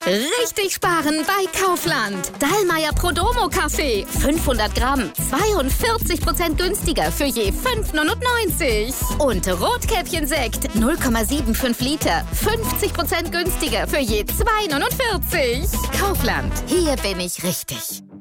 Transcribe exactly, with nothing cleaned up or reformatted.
Richtig sparen bei Kaufland. Dallmayr Prodomo Kaffee. fünfhundert Gramm. zweiundvierzig Prozent günstiger für je fünf neunundneunzig. Und Rotkäppchen Sekt. null Komma fünfundsiebzig Liter. fünfzig Prozent günstiger für je zwei neunundvierzig. Kaufland. Hier bin ich richtig.